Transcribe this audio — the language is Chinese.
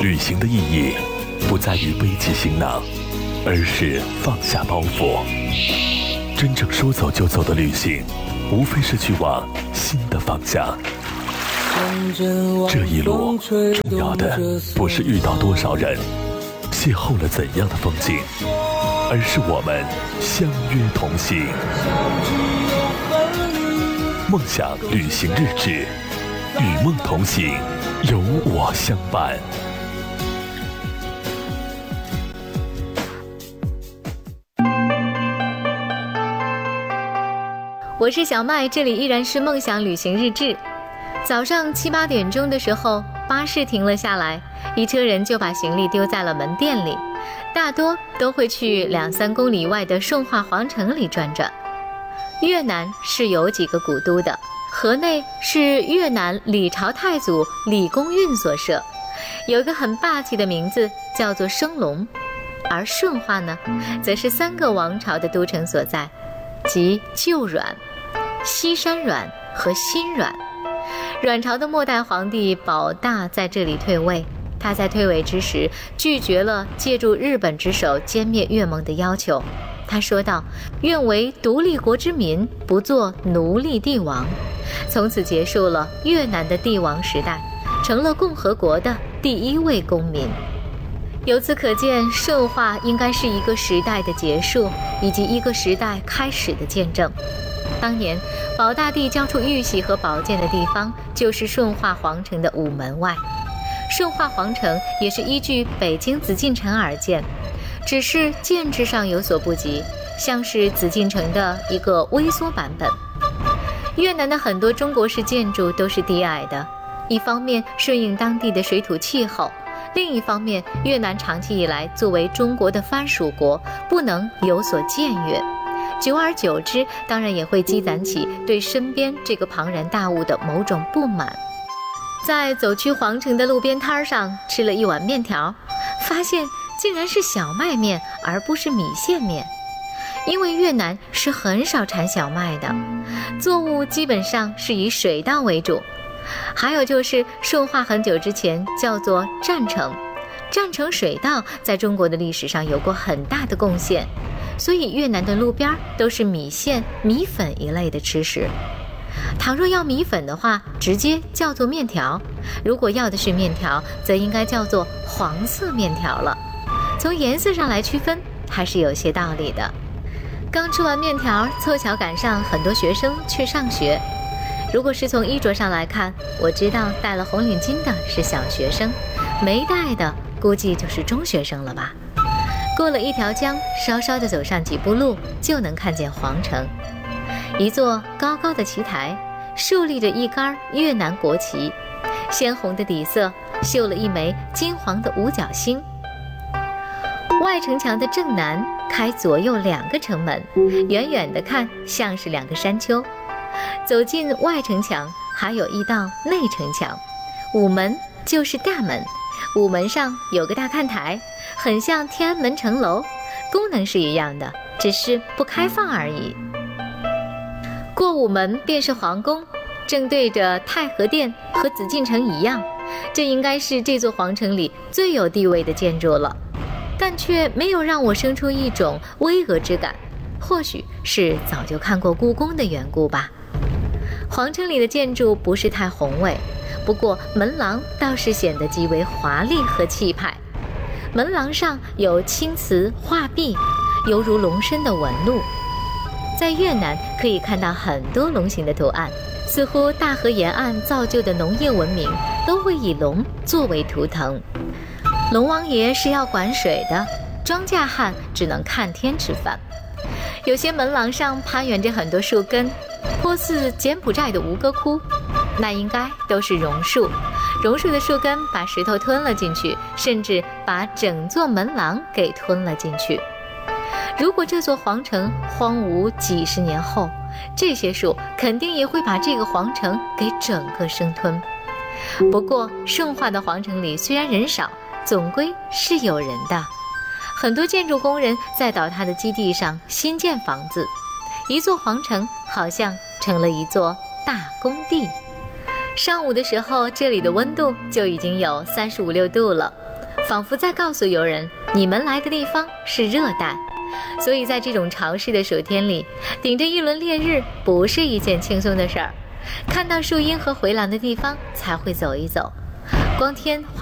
旅行的意义不在于背起行囊，而是放下包袱。真正说走就走的旅行，无非是去往新的方向。这一路重要的不是遇到多少人，邂逅了怎样的风景，而是我们相约同行。梦想旅行日志，与梦同行，有我相伴。 我是小麦，这里依然是梦想旅行日志。早上7、8点钟的时候，巴士停了下来，一车人就把行李丢在了门店里，大多都会去2、3公里外的顺化皇城里转转。越南是有几个古都的，河内是越南李朝太祖李公运所设，有一个很霸气的名字叫做升龙，而顺化呢，则是3个王朝的都城所在，即旧阮、西山阮和新阮。阮朝的末代皇帝保大在这里退位，他在退位之时拒绝了借助日本之手歼灭越盟的要求。他说道：愿为独立国之民，不做奴隶帝王。从此结束了越南的帝王时代，成了共和国的第1位公民。由此可见，顺化应该是一个时代的结束，以及一个时代开始的见证。当年保大帝交出玉玺和宝剑的地方，就是顺化皇城的午门外。顺化皇城也是依据北京紫禁城而建，只是建制上有所不及，像是紫禁城的一个微缩版本。越南的很多中国式建筑都是低矮的，一方面顺应当地的水土气候，另一方面越南长期以来作为中国的藩属国，不能有所僭越，久而久之当然也会积攒起对身边这个庞然大物的某种不满。在走去皇城的路边摊上吃了一碗面条，发现竟然是小麦面而不是米线面，因为越南是很少产小麦的，作物基本上是以水稻为主。还有就是顺化很久之前叫做占城，占城水稻在中国的历史上有过很大的贡献，所以越南的路边都是米线、米粉一类的吃食。倘若要米粉的话，直接叫做面条；如果要的是面条，则应该叫做黄色面条了。从颜色上来区分，还是有些道理的。刚吃完面条，凑巧赶上很多学生去上学。如果是从衣着上来看，我知道戴了红领巾的是小学生，没戴的估计就是中学生了吧。过了一条江，稍稍的走上几步路，就能看见皇城。一座高高的旗台，竖立着一杆越南国旗，鲜红的底色绣了一枚金黄的五角星。外城墙的正南开左右2个城门，远远的看像是2个山丘。走进外城墙，还有一道内城墙，午门就是大门，午门上有个大看台，很像天安门城楼，功能是一样的，只是不开放而已。过午门便是皇宫，正对着太和殿和紫禁城一样，这应该是这座皇城里最有地位的建筑了，但却没有让我生出一种巍峨之感，或许是早就看过故宫的缘故吧。皇城里的建筑不是太宏伟，不过门廊倒是显得极为华丽和气派。门廊上有青瓷画壁，犹如龙身的纹路。在越南可以看到很多龙形的图案，似乎大河沿岸造就的农业文明都会以龙作为图腾。龙王爷是要管水的，庄稼汉只能看天吃饭。有些门廊上攀援着很多树根，颇似柬埔寨的吴哥窟，那应该都是榕树。榕树的树根把石头吞了进去，甚至把整座门廊给吞了进去。如果这座皇城荒芜几十年后，这些树肯定也会把这个皇城给整个生吞。不过顺化的皇城里虽然人少，总归是有人的。很多建筑工人在倒塌的基地上新建房子，一座皇城好像成了一座大工地。上午的时候，这里的温度就已经有35、6度了， 仿佛在告诉游人，你们来的地方是热带。所以在这种潮湿的暑天里，顶着一轮烈日不是一件轻松的事儿。看到树荫和回廊的地方才会走一走。光天